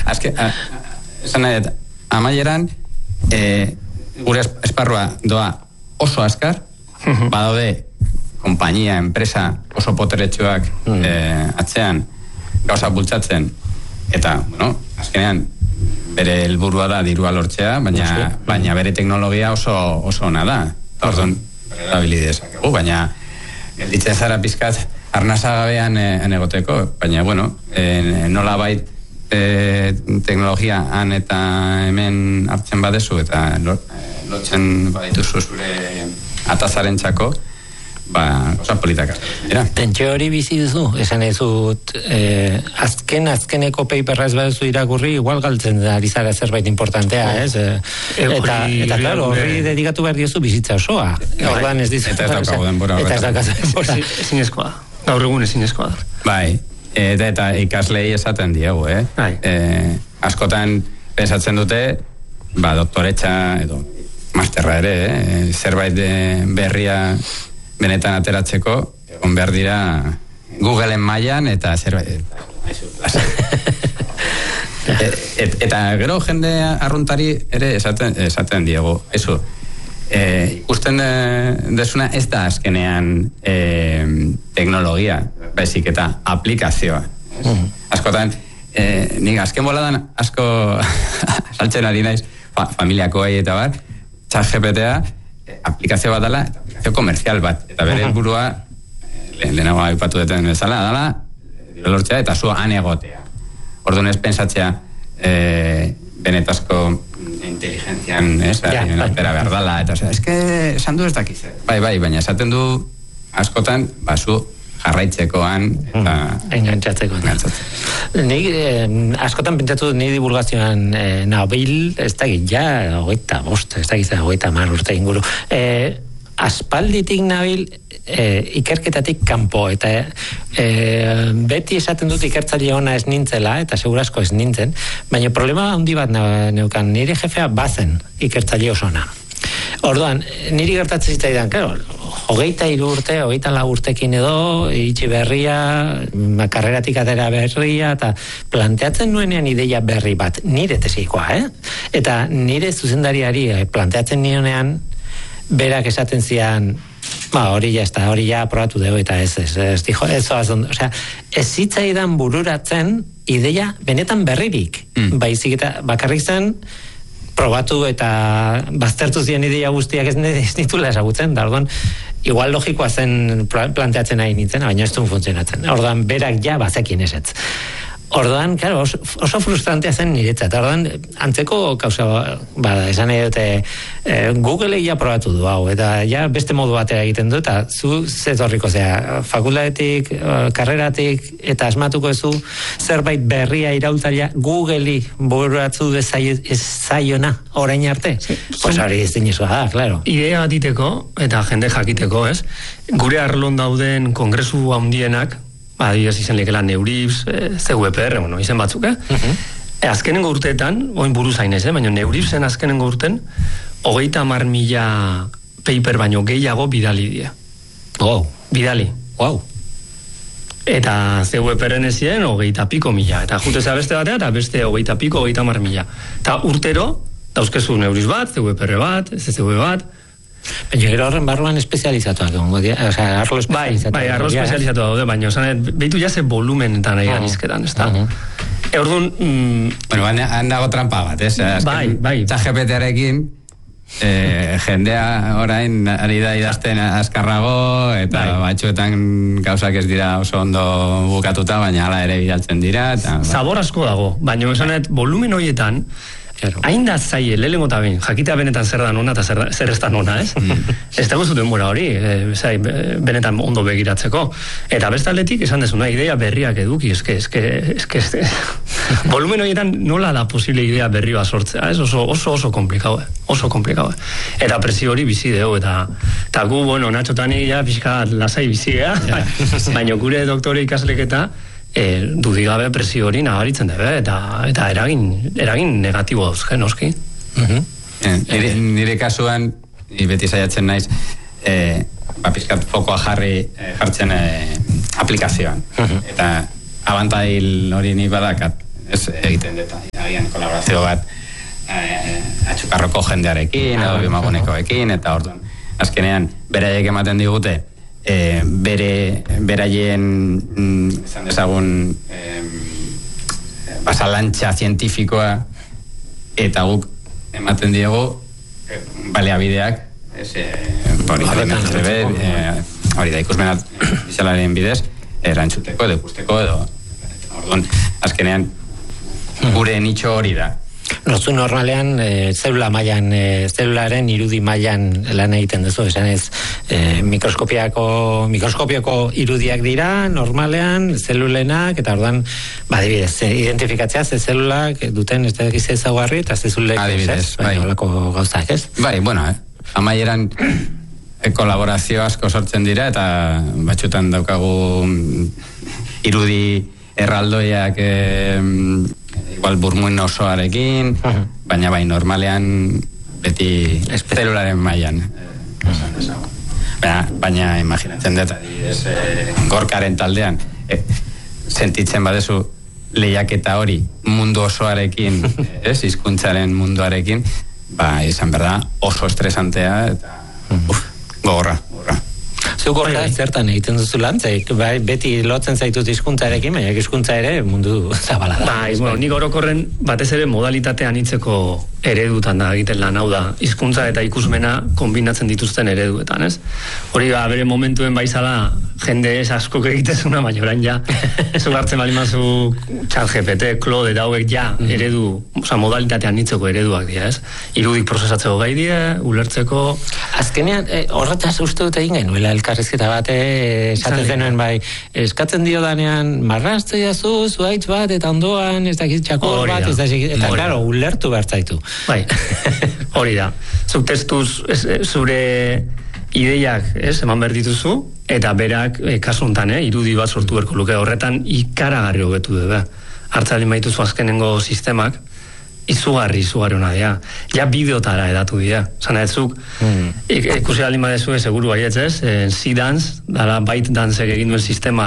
esan nahi, amaieran, gure esparrua doa oso azkar, badaude konpainia, enpresa oso poteretsuak atzean gauza bultzatzen, eta, bueno, azkenean, bere helburua da dirua lortzea, baina bere teknologia oso ona da. Orduan, erabili dezakegu, baina gelditzen zara pizkat arnasagabean egoteko, baina, bueno, nola bait teknologia han eta hemen hartzen badezu eta lotzen badituzu zure atazaren txako, osa politak Tentsio hori bizi duzu, esan ezut azkeneko paperra ez baduzu irakurri, igual galtzen ari zara zerbait importantea, ez? Eta claro, horri dedikatu behar diozu bizitza osoa. Ordan ez dizu. Eta ez daukagu denbora horretan. Ezinezkoa. Gaur egun ezinezkoa da. Bai, eta ikaslei esaten diegu, askotan pensatzen dute, doktoretza edo masterra ere, zerbait berria benetan ateratzeko, egon behar dira Googleen mailan eta zerbait eta gero jende arruntari ere esaten diegu, eso ikusten desuna ez da azkenean teknologia, baizik eta aplikazioa. Askotan nik azken boladan asko saltzen ari naiz familiakoei eta bar, ChatGPT-a aplikazio bat dela, aplikazio komerzial bat, eta bere helburua lehenago aipatu deten bezala dela lortzea eta zu han egotea. Orduan ez pensatzea benetazko inteligentzian bera behar dela, eta eske esan du ez dakiz. Bai, baina esaten du askotan, zu jarraitzekoan eta engantzatzekoan. Nik askotan pentsatu ni divulgazioan nabil, ez dakit ja 25, ez dakit 30 urte inguru. Aspalditik nabil ikerketatik kanpo eta beti esaten dut ikertzaile ona ez nintzela eta segurasko ez nintzen, baina problema handi bat neukan, nire jefea bazen ikertzaile oso ona. Orduan, niri gertatzen zitzaidan, claro, 23 urte, 24 urtekin edo, itxi berria, karreratik atera berria, eta planteatzen nuenean ideia berri bat, nire tesikoa, Eta nire zuzendariari planteatzen nionean, berak esaten zian, hori ja aprobatu dugu, eta ez zitzaidan bururatzen ideia benetan berririk, baizik eta bakarrik zen, probatu eta baztertu ziren ideia guztiak ez ditula ezagutzen, da orduan, igual logikoa zen planteatzen nahi nintzen, baina ez duen funtzionatzen. Orduan, berak ja bazekin esetz. Orduan, claro, oso frustrantea zen niretzat. Orduan, antzeko kausa, esan nahi dute, Google ja probatu du hau, eta ja beste modu batera egiten du, eta zu zetorriko zea, fakultatetik, karreratik, eta asmatuko zu zerbait berria iraultzailea Google-i bururatzu zaiona orain arte. Pues hori ez dinezua da, claro. Idea diteko, eta jende jakiteko, ez? Gure arlon dauden kongresu handienak, adibidez izen lekela Neurips, CVPR, izen batzuk, azkenengo urteetan, oin buruz hainez, baina Neuripsen azkenengo urten, 30.000 paper baino gehiago bidali dira. Bidali. Eta CVPR-en ezien 20.000, eta jutezea beste batea, eta beste 30.000. Eta urtero, dauzkezu Neurips bat, CVPR bat, CCV bat, baina gero horren barruan espezializatuak arlo espezializatuak. Bai, arlo espezializatuak daude, baina behitu ja ze volumenetan nahi ganizketan, ez da? Orduan... Bueno, han dago trampa bat, ez? Bai. ChatGPT-arekin jendea orain ari da idazten azkarrago eta batzuetan gauzak ez dira oso ondo bukatuta, baina hala ere bidaltzen dira. Zabor asko dago, baina esanet volumen horietan hain da zaie, lehenengo eta jakitea benetan zer da nona eta zer ez da nona, ez? Ez dago zuten denbora hori, benetan ondo begiratzeko. Eta bestaldetik esan dezuna, idea berriak eduki, eske volumen horietan nola da posible idea berri bat sortzea, ez? Oso komplikau, Eta presio hori bizi dugu, eta gu, Natxotani ja pixka lasai bizi, baina gure doktore ikasleketa dudigabe presio hori nabaritzen debe, eta eragin negatibo dauzke, noski. Nire kasuan, beti saiatzen naiz, pizkat fokoa jartzen aplikazioan. Eta abantail hori ni badakat, ez egiten dut, agian kolaborazio bat atxukarroko jendearekin, edo bimagunekoekin, eta orduan, azkenean, beraiek ematen digute, beraien, izan dezagun, basalantxa zientifikoa, eta guk ematen diegu, baliabideak, hori da ikusmena bizalaren bidez, erantzuteko, edo ikusteko, edo, orduan, azkenean, gure nitxo hori da. Nozu normalean zelula mailan, zelularen irudi mailan lan egiten duzu, esan ez mikroskopiako irudiak dira, normalean, zelulenak, eta orduan, adibidez, identifikatzea ze zelulak duten ez dakiz ezaugarri, eta ze zelulek adibidez, bai. Olako gauzak, ez? Bai, bueno, amaieran kolaborazio asko sortzen dira, eta batxutan daukagu irudi erraldoiak igual burmuin osoarekin, baina bai, normalean beti zelularen mailan. Baina imaginatzen dut, gorkaren taldean, sentitzen badezu lehiaketa hori mundu osoarekin, hizkuntzaren munduarekin, izan berda oso estresantea, eta gogorra. Zuk horra zertan egiten duzu lan, beti lotzen zaitut hizkuntzarekin, baina hizkuntza ere mundu zabala da. Bueno, nik orokorren batez ere modalitatea anitzeko eredutan da egiten lan, hau da, hizkuntza eta ikusmena kombinatzen dituzten ereduetan, ez? Hori bere momentuen baizala jende ez askok egitezuna, baina orain ja, zuk hartzen balimazu ChatGPT, Claude, eta hauek ja eredu, modalitatea anitzeko ereduak dira, ez? Irudik prozesatzeko gai dira, ulertzeko... Azkenean, horretaz uste dut egin genuela elkarrizketa bat, esaten zenuen bai, eskatzen dio danean, marraztu jazu, zuaitz bat, eta ondoan, ez dakit txakor bat, eta claro, ulertu behar zaitu. Bai, hori da. Zuk testuz zure ideiak, eman behar dituzu, eta berak, kasuntan, irudi bat sortu berko luke, horretan ikaragarri hobetu du, hartzalin baituzu azkenengo sistemak, izugarri hona dira. Ja bideotara edatu dira. Zana ez zuk, ikusi alin badezu seguru baietz ez, C-Dance, dara ByteDance egin duen sistema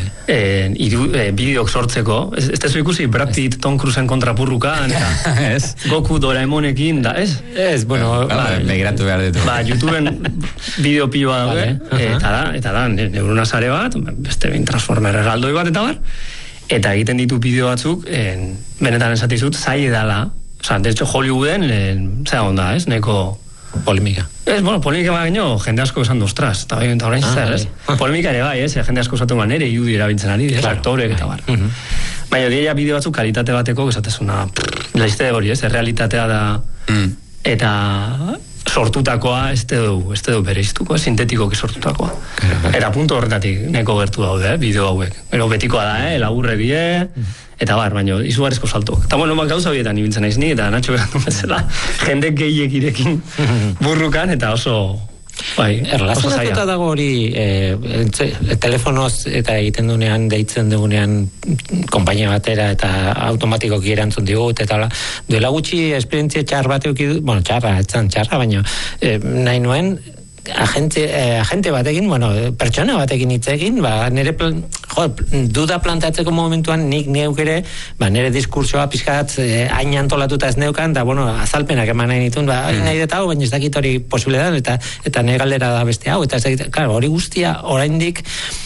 bideok sortzeko. Ez tezu ikusi, Brad Pitt, Tom Cruisen kontrapurrukan, eta Goku Doraemonekin, da, ez? Ez, bueno, begiratu behar ditu. YouTubeen bideo pioa daude, eta da, neurona sare bat, beste behin Transformer erraldoi bat, eta bar, eta egiten ditu bideo batzuk, benetan esatizut, zai edala, de hecho, Hollywooden, zera onda, ez, neko... Polemika. Bueno, polemika baino, jende asko esan duztraz, eta orain zer, ez? Polemika ere bai, jende asko esatu nere irudi erabiltzen ari, aktorek eta bar. Baina, dira bideo batzuk kalitate bateko, esatezuna, laizte hori, ez, realitatea da, eta... sortutakoa ez du bereiztuko, sintetikoki sortutakoa. Eta punto horretatik neko gertu daude, bideo hauek. Pero betikoa da, laburre die, eta bar, baina izugarrizko salto. Eta bueno, gauza horietan ibiltzen naiz ni, eta Nacho berandu bezala, jende gehiek irekin burrukan, eta oso... Erlazionatuta dago hori telefonoz eta egiten dunean, deitzen dugunean konpainia batera eta automatikoki erantzun digut eta duela gutxi esperientzia txar bat bueno, txarra, baina nahi nuen agente batekin, pertsona batekin hitzekin, nire duda plantatzeko momentuan nik neuk ere, nire diskursoa pixkat hain antolatuta ez neukan, da, azalpenak eman nahi nituen, nahi dut hau, baina ez dakit hori posible da, eta nire galdera da beste hau, eta ez dakit, hori guztia oraindik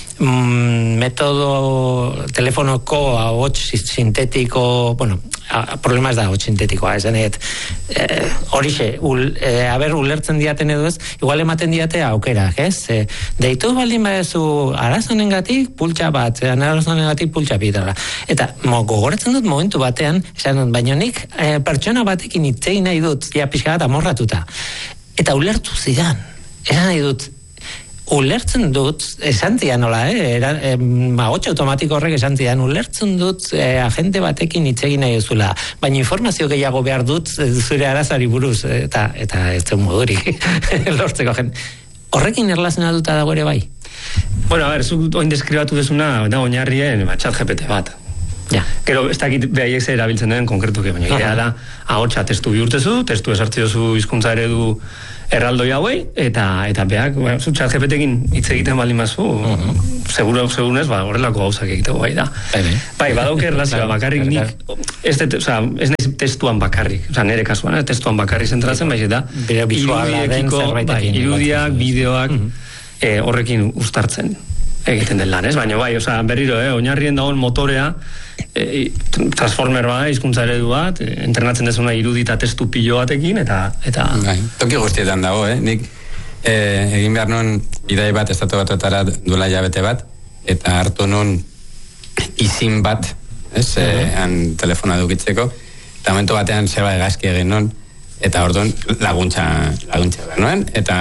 metodo telefonoko ahots sintetiko, problema ez da ahots sintetikoa, esan horixe, ulertzen diaten edo ez, igual ematen diate aukerak, ez? Deitu baldin badezu arazonengatik pultsa bat, arazonengatik pultsa bitara. Eta gogoratzen dut momentu batean, esan dut, baina nik pertsona batekin hitzein nahi dut, ja pixka bat amorratuta. Eta ulertu zidan, esan nahi dut, ulertzen dut, esan zian nola, magotxe automatiko horrek esan zian, ulertzen dut agente batekin hitzegin nahi duzula, baina informazio gehiago behar dut zure arazari buruz, eta ez zen modurik lortzeko jende. Horrekin erlazionatuta dago ere bai? Bueno, zuk oin deskribatu dezuna, da oinarrien ChatGPT bat. Gero, ez dakit behaiek zer erabiltzen den konkretuke, baina idea da, ahotsa testu bihurtzezu, testu esartzi dozu hizkuntza eredu erraldoi hauei, eta behak, zu ChatGPT-ekin hitz egiten baldin bazu, segurunez, horrelako gauzak egiteko bai da. Bai, badauke erlazioa bakarrik nik, ez naiz testuan bakarrik, nire kasuan, testuan bakarrik zentratzen, baiz eta irudiak, bideoak, horrekin uztartzen egiten den lan, ez? Baina bai, berriro, oinarrien dagoen motorea, transformer hizkuntza eredu bat, entrenatzen dezuna irudita testu pilo batekin, eta... Bai, toki guztietan dago, nik egin behar nun bidai bat estatu batuetara duela jabete bat, eta hartu nun izin bat, han telefona dukitzeko, eta momentu batean zeba egazki egin nun, eta orduan laguntza behar nuen, eta,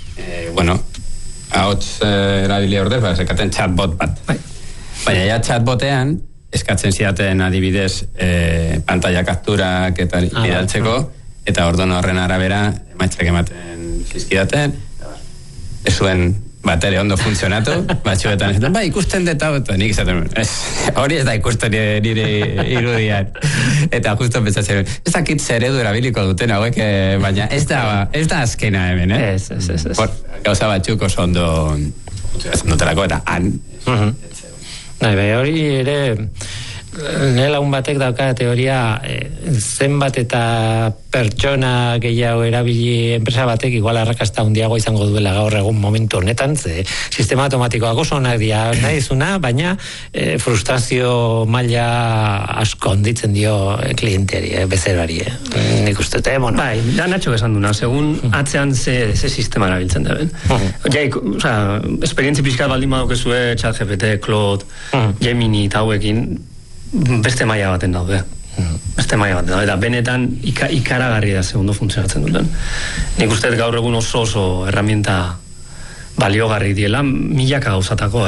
ahots erabili ordez, zekaten chatbot bat. Baina ja chatbotean, eskatzen ziaten adibidez pantalla kapturak eta bidaltzeko, eta orduan horren arabera emaitzak ematen zizkidaten, ez zuen batere ondo funtzionatu, batxuetan esaten, ikusten deta, eta nik izaten, hori ez da ikusten nire irudian. Eta justo pentsatzen, ez dakit zeredu erabiliko duten hauek, baina ez da azkena hemen, Ez. Gauza batxuk oso ondo dutelako, eta han. Hori ere, nire lagun batek dauka teoria zenbat eta pertsona gehiago erabili enpresa batek igual arrakasta handiago izango duela gaur egun momentu honetan, ze sistema automatikoak oso onak dira nahizuna, baina frustrazio maila asko handitzen dio klienteari, bezeroari. Nik uste, Bai, da Nacho esan duna, segun atzean ze sistema erabiltzen deben. Esperientzi pixkat baldin badukezue, ChatGPT, Claude, Gemini eta hauekin, beste maila baten daude. Eta benetan ikaragarri da segundo funtzionatzen duten. Nik uste gaur egun oso herramienta baliogarri diela, milaka gauzatako.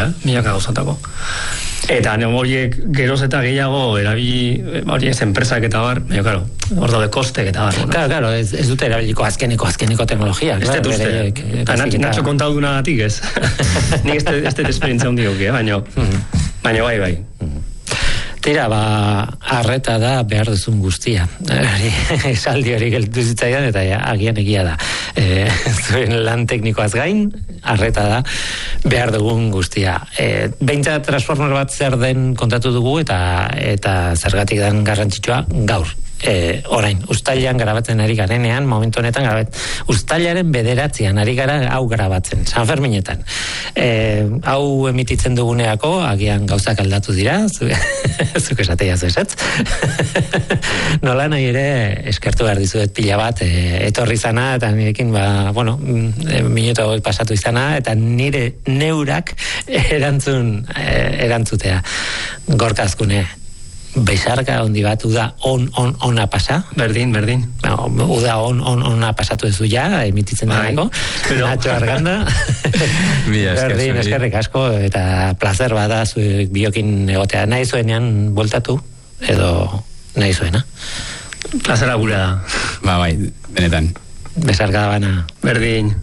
Eta horiek geroz eta gehiago erabili, horiek enpresak eta bar, hor daude kostek eta bar. Claro, ez dute erabiliko azkeneko teknologia. Ez dut uste. Nacho kontadunagatik ez. Nik ez dut esperientzia hundiok, baina bai. Tira, arreta da behar duzun guztia. Esaldi hori gelditu zitzaidan, eta agian egia da. Zuen lan teknikoaz gain, arreta da behar dugun guztia. Behintzat transformer bat zer den kontatu dugu, eta zergatik den garrantzitsua gaur. Orain, uztailean grabatzen ari garenean, momentu honetan uztailaren 9 ari gara hau grabatzen, San Ferminetan. Hau emititzen duguneako, agian gauzak aldatu dira, zuk esatea zuesetz. Nola nahi ere, eskertu behar dizuet pila bat, etorri zana, eta nirekin, minuto pasatu izana, eta nire neurak erantzutea. Gorka Azkune, Besarka handi bat, uda ona pasa. Berdin. Uda ona pasatu ezu ja, emititzen dago. Nacho Arganda. Berdin, eskerrik asko, eta placer bada zuek biokin egotea. Nahi zuenean bueltatu, edo nahi zuena? Plazera gure da. Bai, benetan. Besarka da bana. Berdin.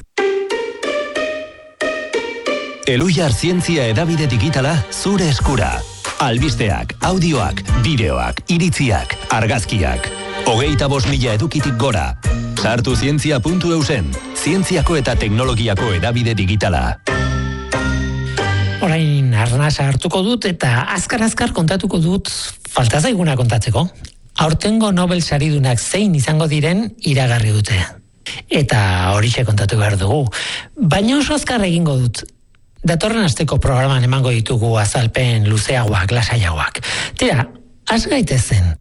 Elujar zientzia hedabide digitala zure eskura. Albisteak, audioak, bideoak, iritziak, argazkiak. 25.000 edukitik gora. Sartu zientzia.eusen, zientziako eta teknologiako hedabide digitala. Orain arnasa hartuko dut eta azkar kontatuko dut falta zaiguna kontatzeko. Aurtengo Nobel saridunak zein izango diren iragarri dute. Eta horixe kontatu behar dugu. Baina oso azkar egingo dut. Datorren asteko programan emango ditugu azalpen luzeagoak, lasaiagoak. Tira, has gaitezen.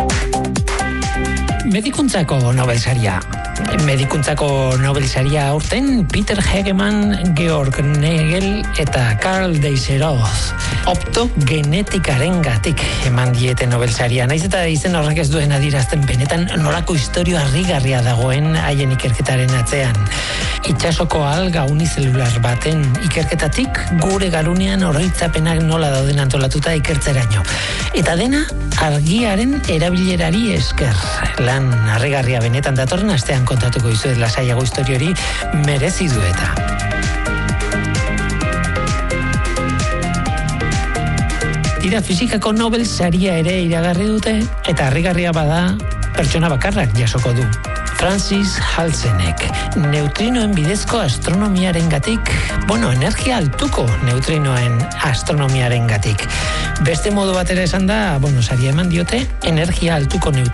Medikuntzako Nobelsaria. Medikuntzako Nobelsaria aurten Peter Hegeman, Georg Nagel eta Karl Deiseroz optogenetikaren gatik eman diete Nobelsaria. Naiz eta izen horrek ez duen adierazten benetan nolako istorio harrigarria dagoen haien ikerketaren atzean. Itsasoko alga unizelular baten ikerketatik gure garunean oroitzapenak nola dauden antolatuta ikertzeraino. Eta dena argiaren erabilerari esker. Lan harrigarria benetan datorren astean kontatuko izuet lasaiago istorio hori merezi du eta. Tira, fisikako Nobel saria ere iragarri dute, eta harrigarria bada pertsona bakarrak jasoko du. Francis Halsenek, neutrinoen bidezko astronomiarengatik, energia altuko neutrinoen astronomiarengatik. Beste modu batera esan da, saria eman diote, energia altuko neutrino